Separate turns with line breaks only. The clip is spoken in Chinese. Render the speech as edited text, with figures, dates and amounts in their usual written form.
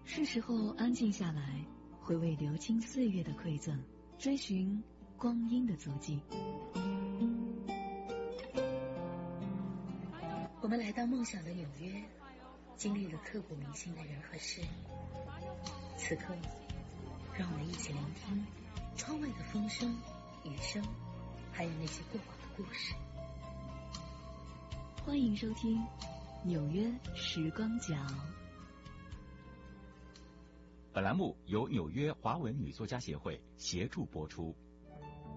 是时候安静下来，回味流金岁月的馈赠，追寻光阴的足迹。
我们来到梦想的纽约，经历了刻骨铭心的人和事。此刻，让我们一起聆听窗外的风声、雨声，还有那些过往的故事。
欢迎收听《纽约时光角》。
本栏目由纽约华文女作家协会协助播出。